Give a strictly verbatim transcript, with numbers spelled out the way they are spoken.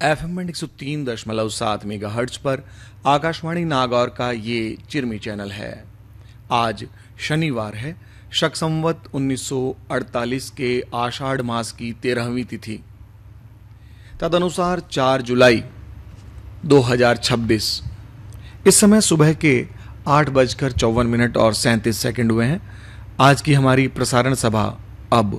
F M एक सौ तीन दशमलव सात मेगा हर्ट्ज पर आकाशवाणी नागौर का ये चिरमी चैनल है। आज शनिवार है, शक संवत उन्नीस सौ अड़तालीस के आषाढ़ मास की तेरहवीं तिथि, तदनुसार चार जुलाई दो हजार छब्बीस। इस समय सुबह के आठ बजकर चौवन मिनट और सैंतीस सेकंड हुए हैं। आज की हमारी प्रसारण सभा अब